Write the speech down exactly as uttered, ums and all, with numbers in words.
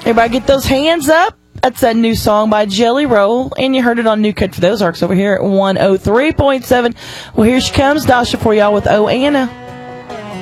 Everybody get those hands up. That's that new song by Jelly Roll, and you heard it on New Cut for the Ozarks over here at one oh three point seven. Well, here she comes, Dasha, for y'all with Oh Anna.